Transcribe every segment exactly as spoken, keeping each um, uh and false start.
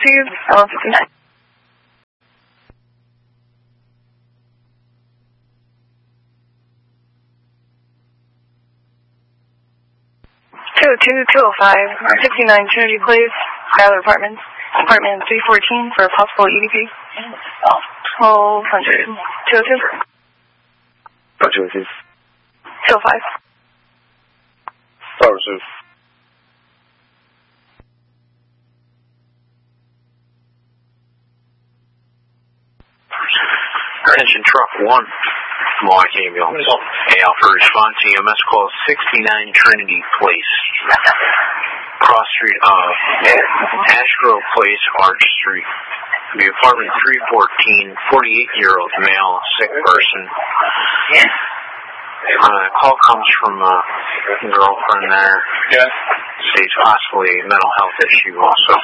received, L fifty-nine. two oh two, two oh five, fifty-nine Trinity Place, Skylar Apartments, apartment three fourteen for a possible E D P. twelve hundred. two oh two? Roger, receive. two oh five. Sorry, receive. Attention truck one, Milwaukee Ambulance. A Alpha response E M S call sixty-nine Trinity Place. Cross Street, uh, Ash Grove Place, Arch Street. The apartment three fourteen, forty-eight-year-old male, sick person. Uh, call comes from a girlfriend there. Yeah. States possibly a mental health issue also.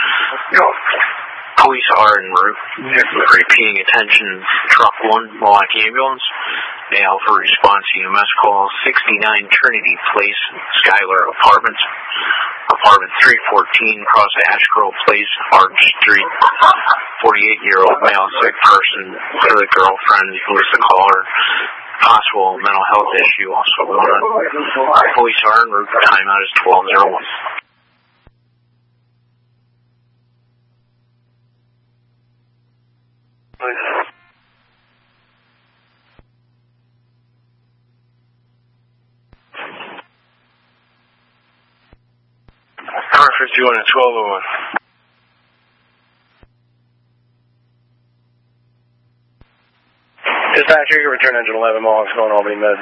Police are en route. Repeating attention, truck one, Milwaukee Ambulance. A Alpha response E M S call sixty-nine Trinity Place, Skylar Apartments. Apartment three fourteen, across Ash Grove Place, Arch Street. forty-eight-year-old male sick person with a girlfriend who is the caller. Possible mental health issue also going on. Police are en route. Timeout is twelve oh one. Car fifty-one at twelve oh one. Dispatcher, you return engine eleven miles, going Albany Med.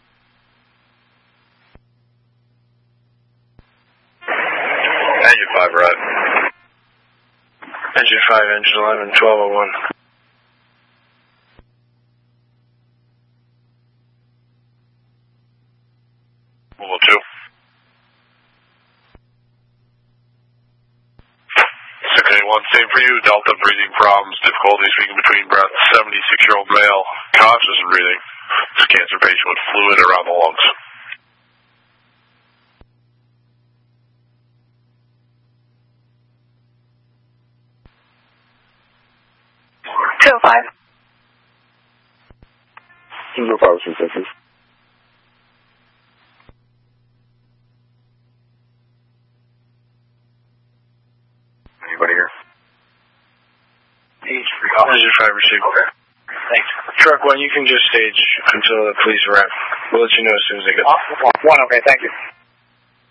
Engine five, right. Engine five, engine eleven, twelve oh one. Level two. six eight one, same for you. Delta, breathing problems, difficulty speaking between breaths. seventy-six-year-old male, conscious and breathing. It's a cancer patient with fluid around the lungs. two oh five. two oh five, two oh five. Anybody here? Engine five received. Okay. Thanks. Truck one, you can just stage until the police arrive. We'll let you know as soon as they get. One, okay, thank you.